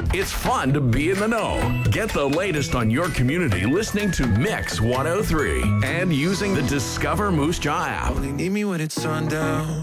It's fun to be in the know. Get the latest on your community listening to Mix 103 and using the Discover Moose Jaw app. Only need me when it's sundown.